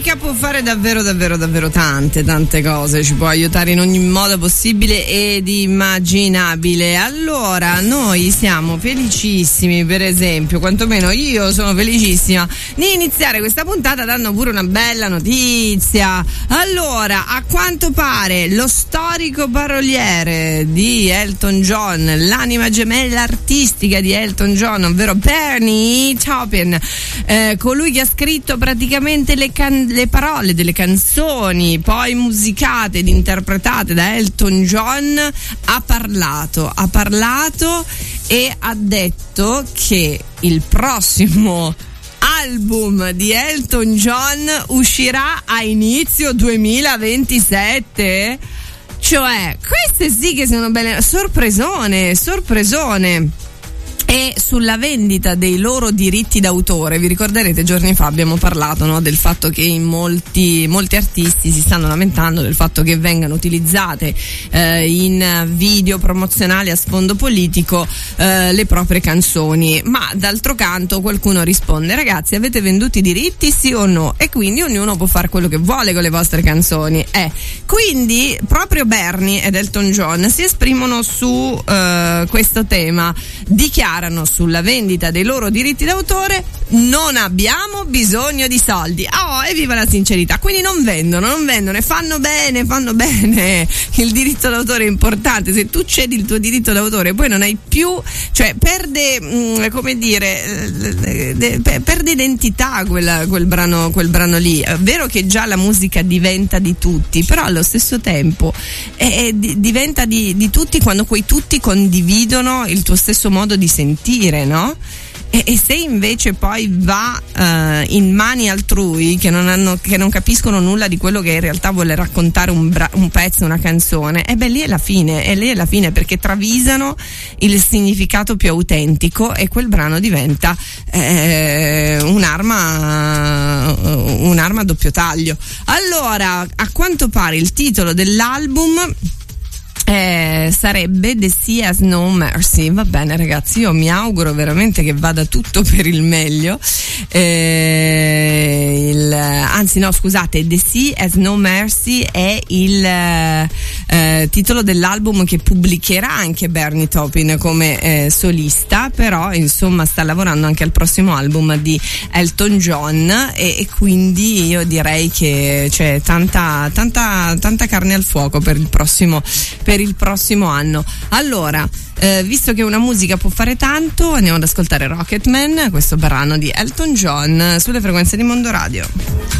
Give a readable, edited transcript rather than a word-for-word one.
musica può fare davvero tante cose, ci può aiutare in ogni modo possibile ed immaginabile. Allora, noi siamo felicissimi, per esempio, quantomeno io sono felicissima di iniziare questa puntata dando pure una bella notizia. Allora, a quanto pare lo storico paroliere di Elton John, l'anima gemella artistica di Elton John, ovvero Bernie Taupin, colui che ha scritto praticamente le parole delle canzoni poi musicate ed interpretate da Elton John, ha parlato e ha detto che il prossimo album di Elton John uscirà a inizio 2027. Cioè, queste sì che sono belle sorpresone. E sulla vendita dei loro diritti d'autore, vi ricorderete giorni fa abbiamo parlato, no, del fatto che in molti artisti si stanno lamentando del fatto che vengano utilizzate in video promozionali a sfondo politico le proprie canzoni, ma d'altro canto qualcuno risponde: ragazzi, avete venduto i diritti, sì o no? E quindi ognuno può fare quello che vuole con le vostre canzoni. Quindi proprio Bernie ed Elton John si esprimono su questo tema, dichiarano sulla vendita dei loro diritti d'autore: non abbiamo bisogno di soldi. Evviva la sincerità! Quindi non vendono e fanno bene. Il diritto d'autore è importante. Se tu cedi il tuo diritto d'autore poi non hai più, cioè perde identità quel brano lì. È vero che già la musica diventa di tutti, però allo stesso tempo diventa di tutti quando quei tutti condividono il tuo stesso modo di sentire, no? E se invece poi va in mani altrui che non capiscono nulla di quello che in realtà vuole raccontare un pezzo, una canzone, lì è la fine, perché travisano il significato più autentico e quel brano diventa un'arma a doppio taglio. Allora, a quanto pare il titolo dell'album sarebbe The Sea Has No Mercy. Va bene, ragazzi, io mi auguro veramente che vada tutto per il meglio. The Sea Has No Mercy è il titolo dell'album che pubblicherà anche Bernie Taupin come solista, però insomma sta lavorando anche al prossimo album di Elton John e quindi io direi che c'è tanta carne al fuoco per il prossimo anno. Allora, visto che una musica può fare tanto, andiamo ad ascoltare Rocketman, questo brano di Elton John sulle frequenze di Mondo Radio.